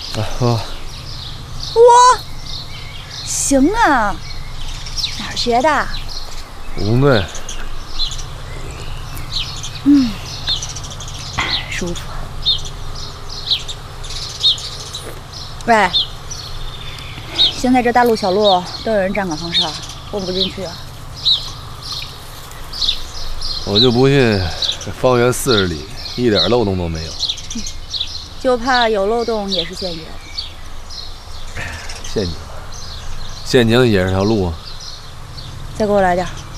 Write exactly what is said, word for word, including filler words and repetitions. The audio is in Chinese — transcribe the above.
啊，喝。 我，行啊，哪儿学的？ 武工队。 嗯，舒服。喂，现在这大路小路都有人站岗放哨，混不进去啊。 我就不信这方圆四十里一点漏洞都没有。 嗯、就怕有漏洞也是陷阱。 陷阱，陷阱也是条路啊。 再给我来点。